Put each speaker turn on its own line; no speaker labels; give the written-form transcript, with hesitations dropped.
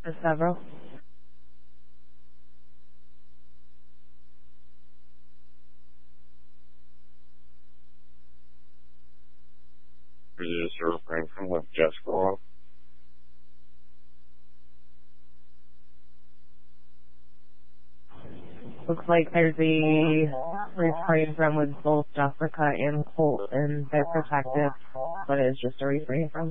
There's several.
Are you just refrain from what just go off?
Looks like there's a refrain from with both Jessica and Colt, and they're protective, but it's just a refrain from.